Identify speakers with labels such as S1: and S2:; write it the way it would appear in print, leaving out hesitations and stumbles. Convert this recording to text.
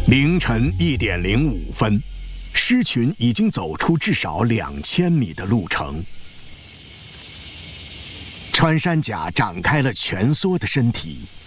S1: 凌晨1点05分，狮群已经走出至少2000米的路程。穿山甲展开了蜷缩的身体，